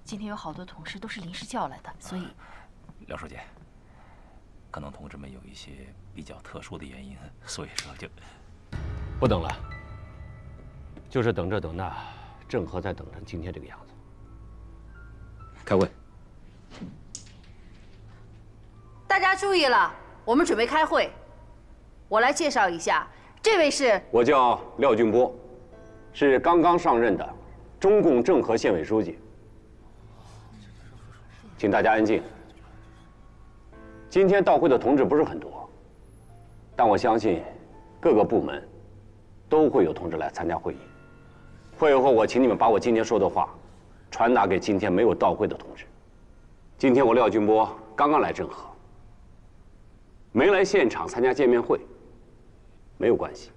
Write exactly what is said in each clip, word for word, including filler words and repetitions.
今天有好多同事都是临时叫来的，所以…… 廖书记，可能同志们有一些比较特殊的原因，所以说就不等了，就是等这等那，郑和才等成今天这个样子。开会。 大家注意了，我们准备开会。我来介绍一下，这位是…… 我叫廖俊波，是刚刚上任的中共郑和县委书记。请大家安静。今天到会的同志不是很多，但我相信各个部门都会有同志来参加会议。会后，我请你们把我今天说的话传达给今天没有到会的同志。今天我廖俊波刚刚来郑和，没来现场参加见面会，没有关系。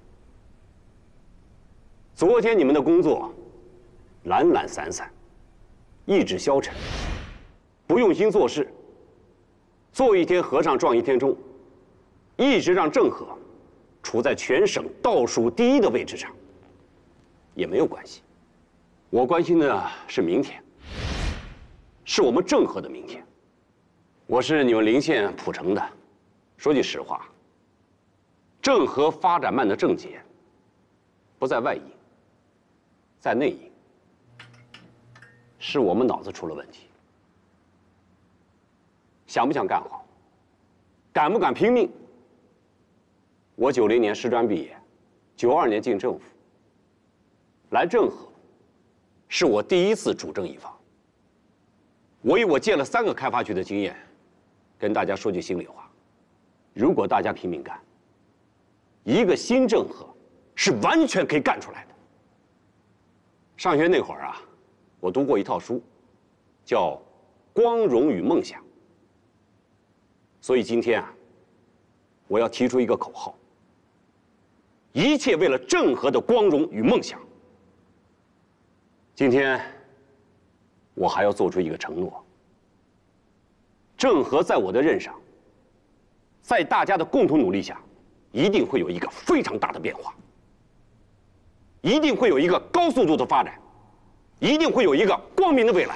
昨天你们的工作懒懒散散，意志消沉，不用心做事，做一天和尚撞一天钟，一直让郑和处在全省倒数第一的位置上，也没有关系。我关心的是明天，是我们郑和的明天。我是你们临县蒲城的，说句实话，郑和发展慢的症结不在外因，在内因，是我们脑子出了问题。想不想干好，敢不敢拼命？我九零年师专毕业，九二年进政府，来郑和，是我第一次主政一方。我以我建了三个开发区的经验，跟大家说句心里话：如果大家拼命干，一个新郑和是完全可以干出来的。上学那会儿啊，我读过一套书，叫《光荣与梦想》。所以今天啊，我要提出一个口号：一切为了郑和的光荣与梦想。今天，我还要做出一个承诺：郑和在我的任上，在大家的共同努力下，一定会有一个非常大的变化，一定会有一个高速度的发展，一定会有一个光明的未来。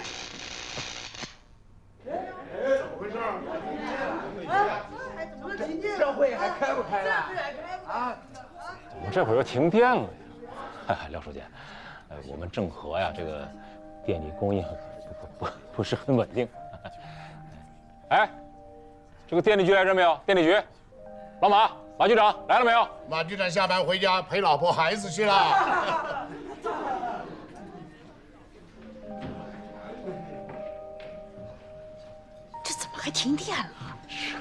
这会还开不开了？啊！ 怎么这会儿又停电了呀？哎，廖书记，呃，我们郑和呀，这个电力供应不不不是很稳定。哎，这个电力局来着没有？电力局，老马，马局长来了没有？ 马局长下班回家陪老婆孩子去了。 这怎么还停电了？ 是